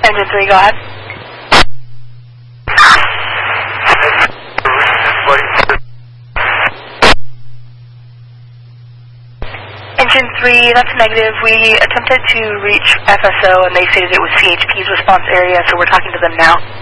Engine 3, go ahead. Engine 3, that's negative. We attempted to reach FSO and they stated it was CHP's response area, so we're talking to them now.